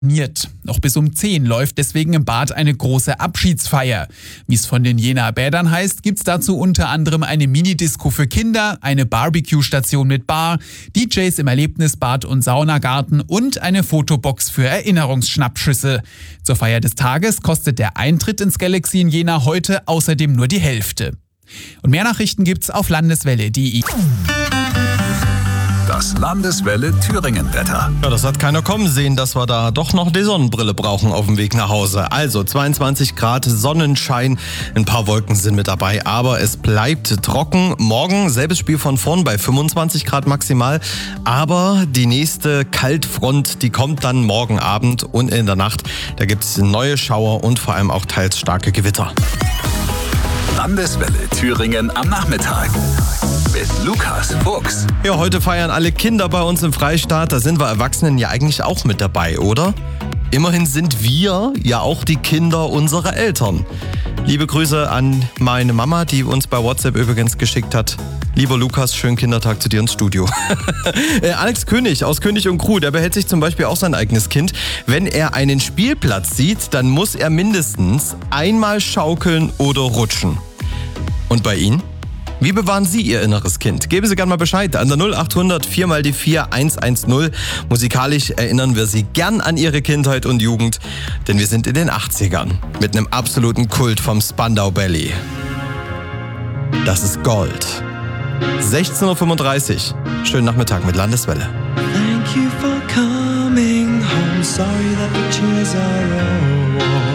Noch bis um 10 läuft deswegen im Bad eine große Abschiedsfeier. Wie es von den Jenaer Bädern heißt, gibt's dazu unter anderem eine Minidisco für Kinder, eine Barbecue-Station mit Bar, DJs im Erlebnisbad und Saunagarten und eine Fotobox für Erinnerungsschnappschüsse. Zur Feier des Tages kostet der Eintritt ins Galaxy in Jena heute außerdem nur die Hälfte. Und mehr Nachrichten gibt's auf landeswelle.de. Das Landeswelle Thüringen-Wetter. Ja, das hat keiner kommen sehen, dass wir da doch noch die Sonnenbrille brauchen auf dem Weg nach Hause. Also 22 Grad, Sonnenschein, ein paar Wolken sind mit dabei, aber es bleibt trocken. Morgen selbes Spiel von vorn bei 25 Grad maximal, aber die nächste Kaltfront, die kommt dann morgen Abend und in der Nacht. Da gibt es neue Schauer und vor allem auch teils starke Gewitter. Landeswelle Thüringen am Nachmittag mit Lukas Fuchs. Ja, heute feiern alle Kinder bei uns im Freistaat. Da sind wir Erwachsenen ja eigentlich auch mit dabei, oder? Immerhin sind wir ja auch die Kinder unserer Eltern. Liebe Grüße an meine Mama, die uns bei WhatsApp übrigens geschickt hat. Lieber Lukas, schönen Kindertag zu dir ins Studio. Alex König aus König und Crew, der behält sich zum Beispiel auch sein eigenes Kind. Wenn er einen Spielplatz sieht, dann muss er mindestens einmal schaukeln oder rutschen. Und bei Ihnen? Wie bewahren Sie Ihr inneres Kind? Geben Sie gerne mal Bescheid an der 0800 4x4 110. Musikalisch erinnern wir Sie gern an Ihre Kindheit und Jugend, denn wir sind in den 80ern mit einem absoluten Kult vom Spandau Ballet. Das ist Gold. 16:35 Uhr. Schönen Nachmittag mit Landeswelle. Thank you for coming home. Sorry that the chairs are all warm.